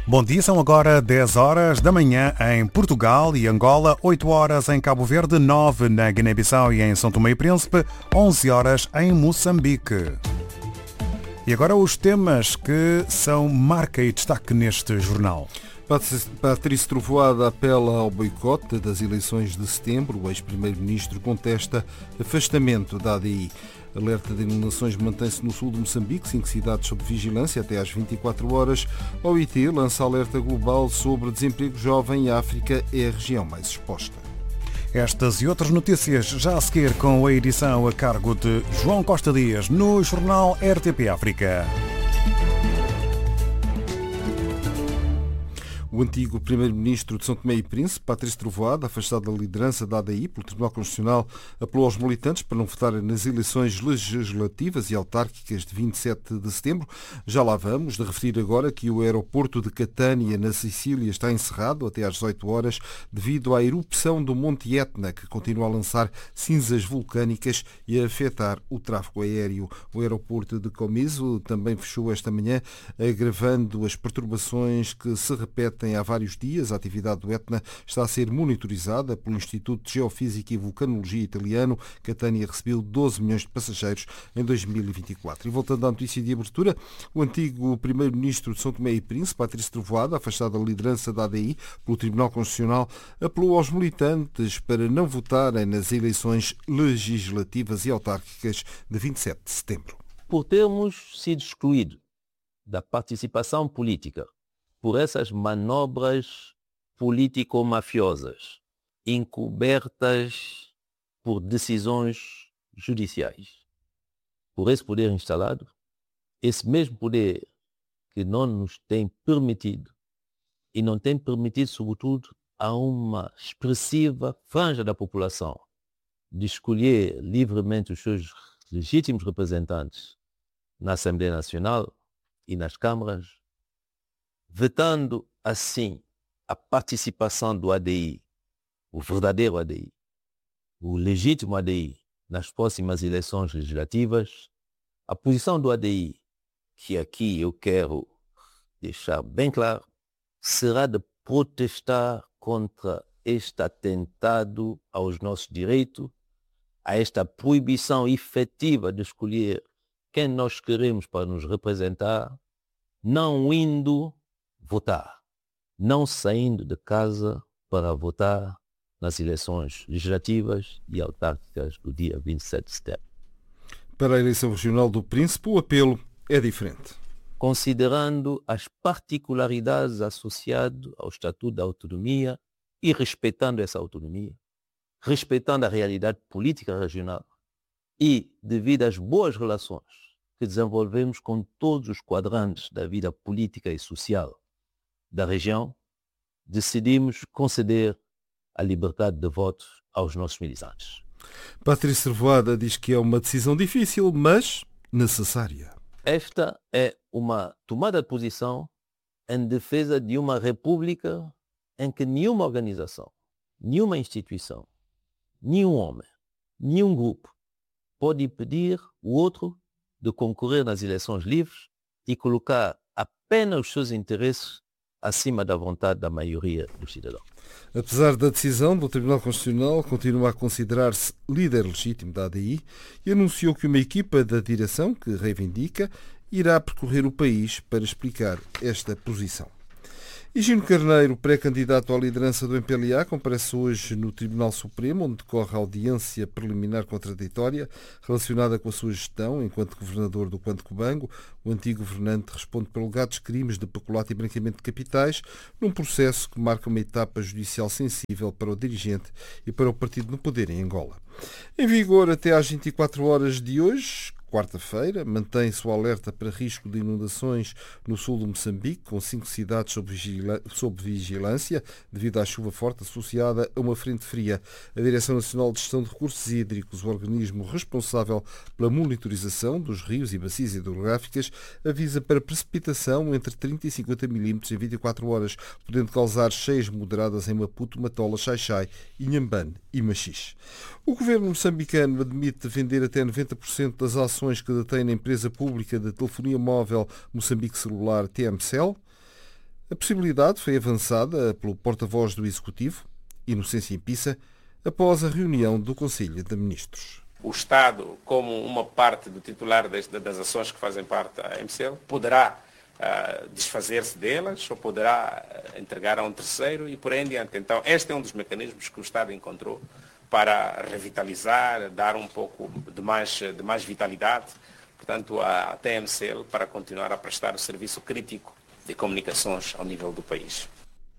Bom dia, são agora 10 horas da manhã em Portugal e Angola, 8 horas em Cabo Verde, 9 na Guiné-Bissau e em São Tomé e Príncipe, 11 horas em Moçambique. E agora os temas que são marca e destaque neste jornal. Patrício Trovoada apela ao boicote das eleições de setembro. O ex-primeiro-ministro contesta afastamento da ADI. Alerta de inundações mantém-se no sul de Moçambique, 5 cidades sob vigilância até às 24 horas. A OIT lança alerta global sobre desemprego jovem e a África é a região mais exposta. Estas e outras notícias já a seguir com a edição a cargo de João Costa Dias no jornal RTP África. O antigo primeiro-ministro de São Tomé e Príncipe, Patrício Trovoada, afastado da liderança da ADI pelo Tribunal Constitucional, apelou aos militantes para não votarem nas eleições legislativas e autárquicas de 27 de setembro. Já lá vamos, de referir agora que o aeroporto de Catânia, na Sicília, está encerrado até às 18 horas devido à erupção do Monte Etna, que continua a lançar cinzas vulcânicas e a afetar o tráfego aéreo. O aeroporto de Comiso também fechou esta manhã, agravando as perturbações que se repetem há vários dias. A atividade do Etna está a ser monitorizada pelo Instituto de Geofísica e Vulcanologia italiano. Catânia recebeu 12 milhões de passageiros em 2024. E voltando à notícia de abertura, o antigo primeiro-ministro de São Tomé e Príncipe, Patrício Trovoada, afastado da liderança da ADI pelo Tribunal Constitucional, apelou aos militantes para não votarem nas eleições legislativas e autárquicas de 27 de setembro. Por termos sido excluídos da participação política por essas manobras político-mafiosas encobertas por decisões judiciais, por esse poder instalado, esse mesmo poder que não nos tem permitido e não tem permitido, sobretudo, a uma expressiva franja da população de escolher livremente os seus legítimos representantes na Assembleia Nacional e nas câmaras, vetando assim a participação do ADI, o verdadeiro ADI, o legítimo ADI, nas próximas eleições legislativas. A posição do ADI, que aqui eu quero deixar bem claro, será de protestar contra este atentado aos nossos direitos, a esta proibição efetiva de escolher quem nós queremos para nos representar, não indo votar, não saindo de casa para votar nas eleições legislativas e autárquicas do dia 27 de setembro. Para a eleição regional do Príncipe, o apelo é diferente. Considerando as particularidades associadas ao Estatuto da Autonomia e respeitando essa autonomia, respeitando a realidade política regional e devido às boas relações que desenvolvemos com todos os quadrantes da vida política e social da região, decidimos conceder a liberdade de voto aos nossos militantes. Patrício Trovoada diz que é uma decisão difícil, mas necessária. Esta é uma tomada de posição em defesa de uma república em que nenhuma organização, nenhuma instituição, nenhum homem, nenhum grupo pode impedir o outro de concorrer nas eleições livres e colocar apenas os seus interesses acima da vontade da maioria dos cidadãos. Apesar da decisão do Tribunal Constitucional, continua a considerar-se líder legítimo da ADI e anunciou que uma equipa da direção, que reivindica, irá percorrer o país para explicar esta posição. Higino Carneiro, pré-candidato à liderança do MPLA, comparece hoje no Tribunal Supremo, onde decorre a audiência preliminar contraditória relacionada com a sua gestão enquanto governador do Quanto Cubango. O antigo governante responde por alegados crimes de peculato e branqueamento de capitais, num processo que marca uma etapa judicial sensível para o dirigente e para o partido no poder em Angola. Em vigor até às 24 horas de hoje, quarta-feira, mantém-se o alerta para risco de inundações no sul de Moçambique, com 5 cidades sob vigilância, devido à chuva forte associada a uma frente fria. A Direção Nacional de Gestão de Recursos Hídricos, o organismo responsável pela monitorização dos rios e bacias hidrográficas, avisa para precipitação entre 30 e 50 milímetros em 24 horas, podendo causar cheias moderadas em Maputo, Matola, Xai-Xai, Inhambane e Machixe. O governo moçambicano admite vender até 90% das ações que detém na empresa pública de telefonia móvel Moçambique Celular, TMCell. A possibilidade foi avançada pelo porta-voz do Executivo, Inocêncio Impissa, após a reunião do Conselho de Ministros. O Estado, como uma parte do titular das ações que fazem parte da MCL, poderá desfazer-se delas ou poderá entregar a um terceiro e por aí em diante. Então, este é um dos mecanismos que o Estado encontrou para revitalizar, dar um pouco de mais vitalidade, portanto, à TMCL para continuar a prestar o serviço crítico de comunicações ao nível do país.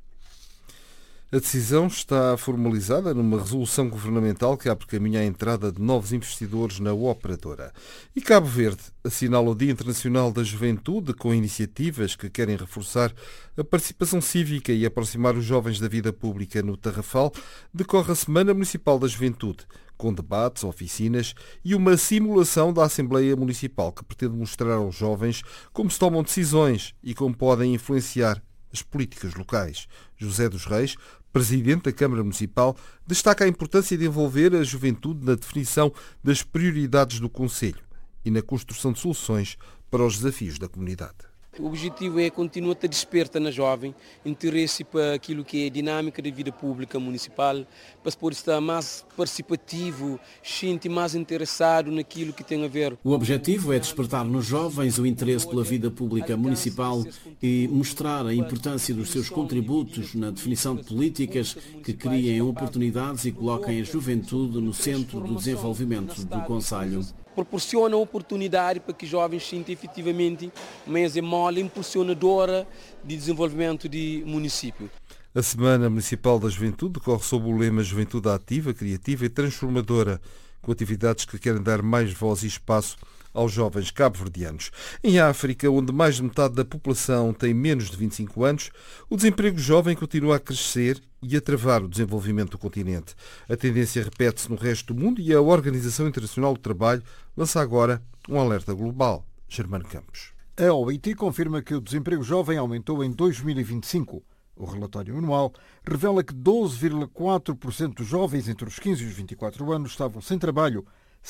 A decisão está formalizada numa resolução governamental que abre caminho à entrada de novos investidores na operadora. E Cabo Verde assinala o Dia Internacional da Juventude com iniciativas que querem reforçar a participação cívica e aproximar os jovens da vida pública. No Tarrafal decorre a Semana Municipal da Juventude, com debates, oficinas e uma simulação da Assembleia Municipal que pretende mostrar aos jovens como se tomam decisões e como podem influenciar as políticas locais. José dos Reis, presidente da Câmara Municipal, destaca a importância de envolver a juventude na definição das prioridades do Conselho e na construção de soluções para os desafios da comunidade. O objetivo é continuar a despertar na jovem interesse para aquilo que é dinâmica da vida pública municipal, para se poder estar mais participativo, sentir mais interessado naquilo que tem a ver. O objetivo é despertar nos jovens o interesse pela vida pública municipal e mostrar a importância dos seus contributos na definição de políticas que criem oportunidades e coloquem a juventude no centro do desenvolvimento do Conselho. Proporciona oportunidade para que jovens sintam efetivamente uma mola impulsionadora de desenvolvimento de município. A Semana Municipal da Juventude decorre sob o lema Juventude Ativa, Criativa e Transformadora, com atividades que querem dar mais voz e espaço aos jovens cabo-verdianos. Em África, onde mais de metade da população tem menos de 25 anos, o desemprego jovem continua a crescer e a travar o desenvolvimento do continente. A tendência repete-se no resto do mundo e a Organização Internacional do Trabalho lança agora um alerta global. Germano Campos. A OIT confirma que o desemprego jovem aumentou em 2025. O relatório anual revela que 12,4% dos jovens entre os 15 e os 24 anos estavam sem trabalho,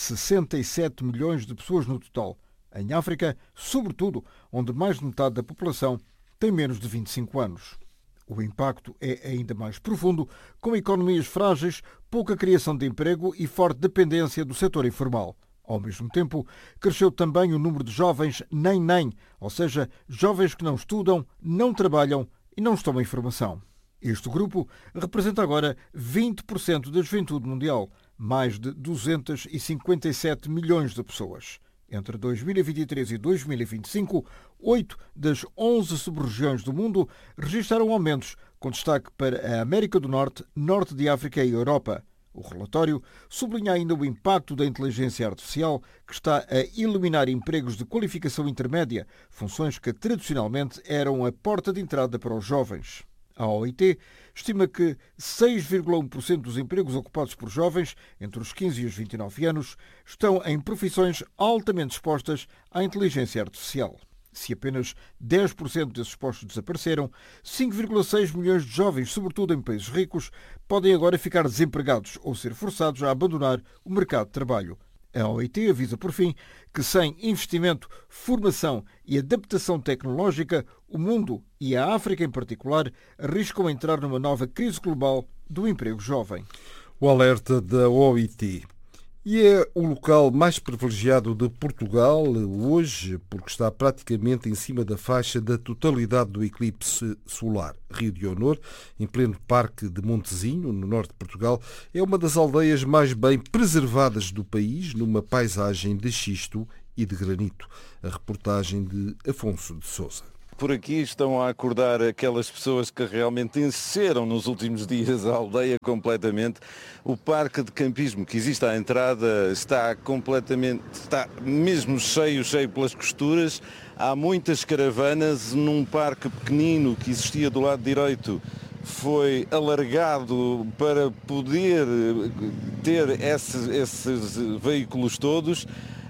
67 milhões de pessoas no total. Em África, sobretudo, onde mais de metade da população tem menos de 25 anos. O impacto é ainda mais profundo, com economias frágeis, pouca criação de emprego e forte dependência do setor informal. Ao mesmo tempo, cresceu também o número de jovens nem, ou seja, jovens que não estudam, não trabalham e não estão em formação. Este grupo representa agora 20% da juventude mundial, mais de 257 milhões de pessoas. Entre 2023 e 2025, 8 das 11 sub-regiões do mundo registraram aumentos, com destaque para a América do Norte, Norte de África e Europa. O relatório sublinha ainda o impacto da inteligência artificial, que está a eliminar empregos de qualificação intermédia, funções que tradicionalmente eram a porta de entrada para os jovens. A OIT estima que 6,1% dos empregos ocupados por jovens entre os 15 e os 29 anos estão em profissões altamente expostas à inteligência artificial. Se apenas 10% desses postos desapareceram, 5,6 milhões de jovens, sobretudo em países ricos, podem agora ficar desempregados ou ser forçados a abandonar o mercado de trabalho. A OIT avisa, por fim, que sem investimento, formação e adaptação tecnológica, o mundo, e a África em particular, arriscam entrar numa nova crise global do emprego jovem. O alerta da OIT. E é o local mais privilegiado de Portugal hoje, porque está praticamente em cima da faixa da totalidade do eclipse solar. Rio de Honor, em pleno Parque de Montezinho, no norte de Portugal, é uma das aldeias mais bem preservadas do país, numa paisagem de xisto e de granito. A reportagem de Afonso de Sousa. Por aqui estão a acordar aquelas pessoas que realmente encheram nos últimos dias a aldeia completamente. O parque de campismo que existe à entrada está mesmo cheio pelas costuras. Há muitas caravanas num parque pequenino que existia do lado direito. Foi alargado para poder ter esses veículos todos.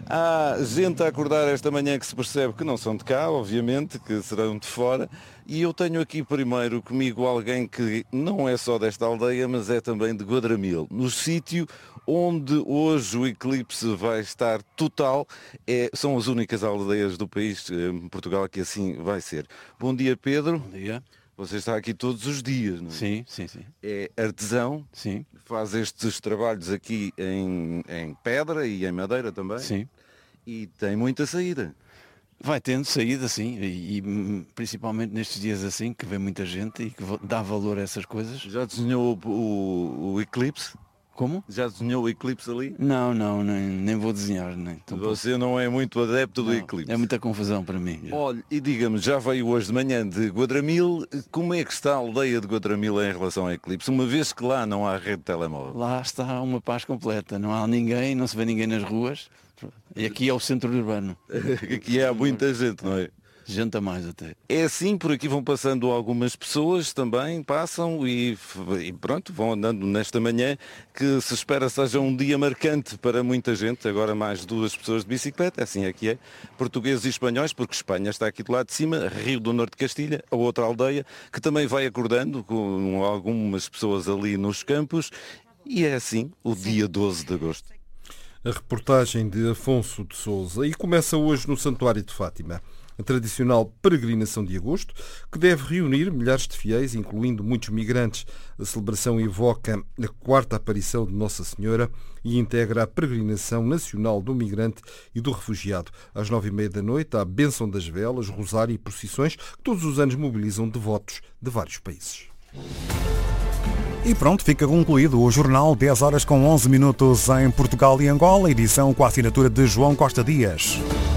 Há gente a acordar esta manhã que se percebe que não são de cá, obviamente, que serão de fora. E eu tenho aqui primeiro comigo alguém que não é só desta aldeia, mas é também de Guadramil, no sítio onde hoje o eclipse vai estar total. São as únicas aldeias do país, em Portugal, que assim vai ser. Bom dia, Pedro. Bom dia. Você está aqui todos os dias, não é? Sim, sim, sim. É artesão. Sim. Faz estes trabalhos aqui em pedra e em madeira também. Sim. E tem muita saída. Vai tendo saída, sim, e principalmente nestes dias assim, que vem muita gente e que dá valor a essas coisas. Já desenhou o eclipse? Como? Já desenhou o eclipse ali? Não, nem vou desenhar. Você não é muito adepto do eclipse? É muita confusão para mim. Olha, e diga-me, já veio hoje de manhã de Guadramil, como é que está a aldeia de Guadramil em relação ao eclipse, uma vez que lá não há rede de telemóvel? Lá está uma paz completa, não há ninguém, não se vê ninguém nas ruas, e aqui é o centro urbano. Aqui há muita gente, não é? Gente a mais até. É assim, por aqui vão passando algumas pessoas também, passam e pronto, vão andando nesta manhã, que se espera seja um dia marcante para muita gente, agora mais 2 pessoas de bicicleta, assim é que é, portugueses e espanhóis, porque Espanha está aqui do lado de cima, Rio do Norte de Castilha, a outra aldeia, que também vai acordando com algumas pessoas ali nos campos, e é assim o dia 12 de agosto. A reportagem de Afonso de Sousa. E começa hoje no Santuário de Fátima. A tradicional peregrinação de agosto, que deve reunir milhares de fiéis, incluindo muitos migrantes. A celebração evoca a 4ª aparição de Nossa Senhora e integra a peregrinação nacional do migrante e do refugiado. Às 9h30 da noite, há a bênção das velas, rosário e procissões que todos os anos mobilizam devotos de vários países. E pronto, fica concluído o jornal 10 horas com 11 minutos em Portugal e Angola, edição com a assinatura de João Costa Dias.